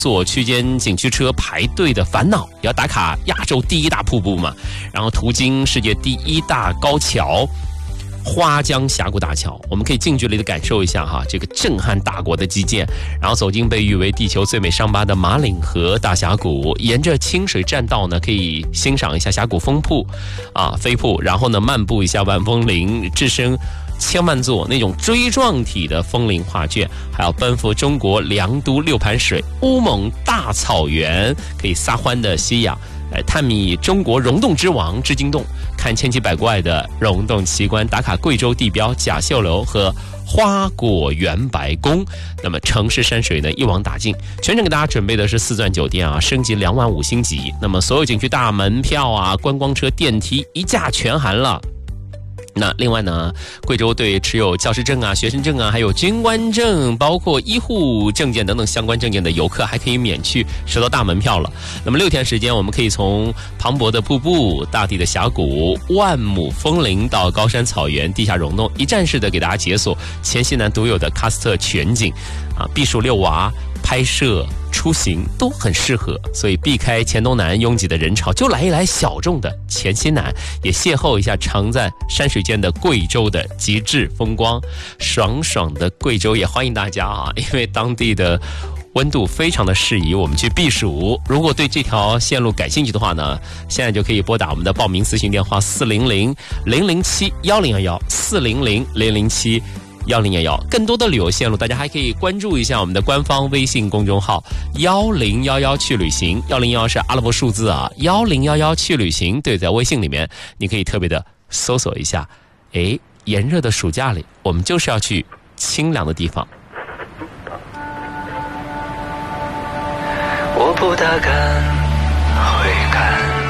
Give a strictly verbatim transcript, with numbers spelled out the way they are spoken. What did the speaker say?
坐区间景区车排队的烦恼，要打卡亚洲第一大瀑布嘛，然后途经世界第一大高桥花江峡谷大桥，我们可以近距离的感受一下哈这个震撼大国的基建，然后走进被誉为地球最美伤疤的马岭河大峡谷，沿着清水栈道呢，可以欣赏一下峡谷风瀑啊飞瀑，然后呢漫步一下万峰林，置身千万座那种锥状体的枫林画卷，还要奔赴中国良都六盘水乌蒙大草原，可以撒欢的吸氧，来探秘中国溶洞之王织金洞，看千奇百怪的溶洞奇观，打卡贵州地标甲秀楼和花果园白宫。那么城市山水呢一网打尽，全程给大家准备的是四钻酒店啊，升级两晚五星级。那么所有景区大门票啊、观光车、电梯一价全含了。那另外呢，贵州对持有教师证啊、学生证啊，还有军官证，包括医护证件等等相关证件的游客，还可以免去收到大门票了。那么六天时间，我们可以从磅礴的瀑布、大地的峡谷、万亩枫林到高山草原、地下溶洞，一站式的给大家解锁黔西南独有的喀斯特全景啊，避暑遛娃、拍摄、出行都很适合，所以避开黔东南拥挤的人潮，就来一来小众的黔西南，也邂逅一下藏在山水间的贵州的极致风光。爽爽的贵州也欢迎大家啊，因为当地的温度非常的适宜我们去避暑。如果对这条线路感兴趣的话呢，现在就可以拨打我们的报名咨询电话四零零零零七幺零幺幺四零零零零七幺零幺幺。更多的旅游线路，大家还可以关注一下我们的官方微信公众号幺零幺幺去旅行，幺零幺幺是阿拉伯数字啊，幺零幺幺去旅行。对，在微信里面你可以特别的搜索一下。诶，炎热的暑假里，我们就是要去清凉的地方。 我不大敢